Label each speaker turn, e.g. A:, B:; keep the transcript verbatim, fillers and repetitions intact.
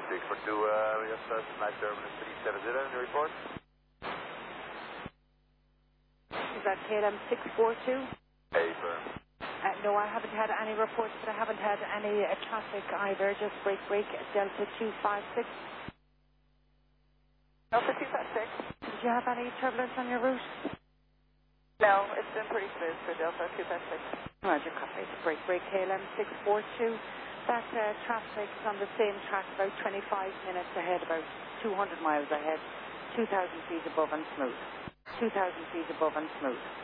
A: six four two, uh, we have uh, night terminal three seven zero in the report.
B: Is that K L M six four two?
A: Hey, firm.
B: Uh, no, I haven't had any reports, but I haven't had any uh, traffic either. Just break, break, Delta two five six.
C: Delta two five six.
B: Did you have any turbulence on your route?
C: No, it's been pretty smooth for Delta two five six.
B: Roger, copy. Break, break, K L M six four two. That uh, traffic is on the same track, about twenty-five minutes ahead, about two hundred miles ahead, two thousand feet above and smooth. two thousand feet above and smooth.